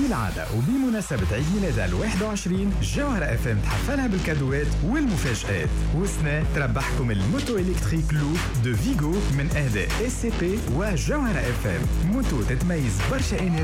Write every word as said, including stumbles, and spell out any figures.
كالعادة وبمناسبة عيد ميلادها الواحد وعشرين جوهرة اف ام تحفلها بالكادوات والمفاجآت. وسنة تربحكم الموتو إلكتريك لوب دو فيجو من أهداء اس سي بي وجوهرة اف ام. موتو تتميز برشا